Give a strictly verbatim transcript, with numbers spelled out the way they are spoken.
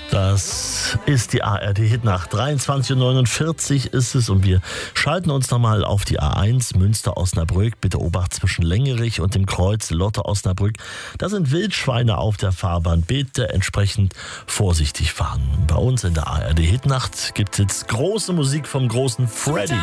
Das ist die A R D-Hitnacht. dreiundzwanzig Uhr neunundvierzig ist es und wir schalten uns nochmal auf die A eins Münster-Osnabrück. Bitte Obacht zwischen Längerich und dem Kreuz Lotte-Osnabrück. Da sind Wildschweine auf der Fahrbahn. Bitte entsprechend vorsichtig fahren. Bei uns in der A R D-Hitnacht gibt es jetzt große Musik vom großen Freddy.